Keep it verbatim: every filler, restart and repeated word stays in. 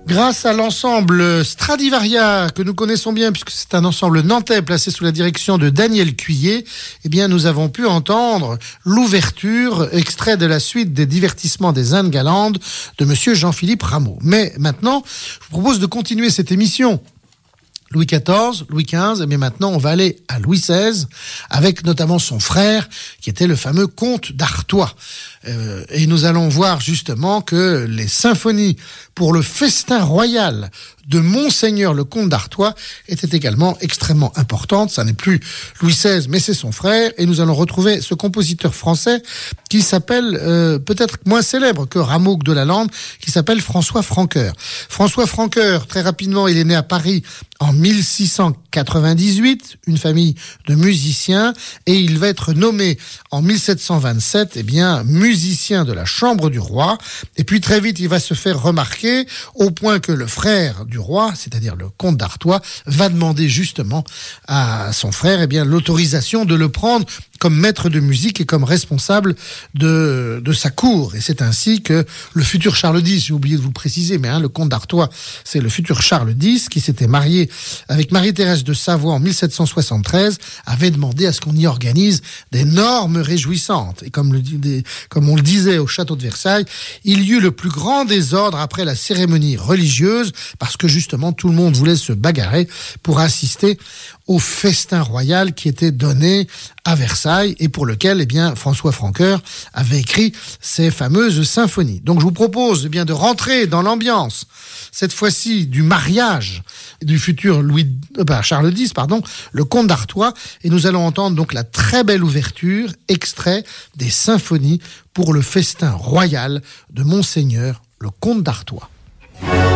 Grâce à l'ensemble Stradivaria que nous connaissons bien, puisque c'est un ensemble nantais placé sous la direction de Daniel Cuillet, eh bien, nous avons pu entendre l'ouverture, extrait de la suite des divertissements des Indes galantes de monsieur Jean-Philippe Rameau. Mais maintenant, je vous propose de continuer cette émission. Louis quatorze, Louis quinze, mais maintenant on va aller à Louis seize, avec notamment son frère, qui était le fameux comte d'Artois. Euh, et nous allons voir justement que les symphonies pour le festin royal de Monseigneur le comte d'Artois étaient également extrêmement importantes. Ça n'est plus Louis seize, mais c'est son frère. Et nous allons retrouver ce compositeur français qui s'appelle, euh, peut-être moins célèbre que Rameau de Lalande, qui s'appelle François Francoeur. François Francoeur, très rapidement, il est né à Paris en mille six cent quatre-vingt-dix-huit, une famille de musiciens, et il va être nommé en mille sept cent vingt-sept, eh bien, musicien de la Chambre du Roi. Et puis très vite, il va se faire remarquer au point que le frère du roi, c'est-à-dire le comte d'Artois, va demander justement à son frère, eh bien, l'autorisation de le prendre comme maître de musique et comme responsable de, de sa cour. Et c'est ainsi que le futur Charles dix, j'ai oublié de vous le préciser, mais hein, le comte d'Artois, c'est le futur Charles dix, qui s'était marié avec Marie-Thérèse de Savoie en mille sept cent soixante-treize, avait demandé à ce qu'on y organise d'énormes réjouissantes. Et comme, le, des, comme on le disait au château de Versailles, il y eut le plus grand désordre après la cérémonie religieuse, parce que justement tout le monde voulait se bagarrer pour assister au festin royal qui était donné à Versailles et pour lequel, eh bien, François Francoeur avait écrit ces fameuses symphonies. Donc, je vous propose, eh bien, de rentrer dans l'ambiance, cette fois-ci, du mariage du futur Louis, euh, bah, Charles dix, pardon, le comte d'Artois, et nous allons entendre donc la très belle ouverture, extrait des symphonies pour le festin royal de Monseigneur le comte d'Artois.